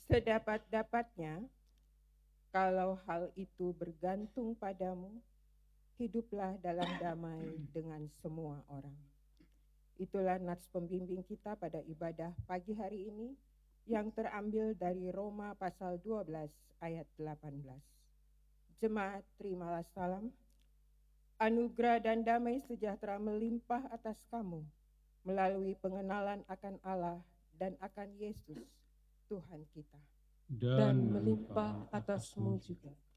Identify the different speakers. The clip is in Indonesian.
Speaker 1: Sedapat-dapatnya, kalau hal itu bergantung padamu, hiduplah dalam damai dengan semua orang. Itulah nats pembimbing kita pada ibadah pagi hari ini yang terambil dari Roma pasal 12 ayat 18. Jemaat, terimalah salam. Anugerah dan damai sejahtera melimpah atas kamu melalui pengenalan akan Allah dan akan Yesus, Tuhan kita.
Speaker 2: Dan melimpah atasmu juga.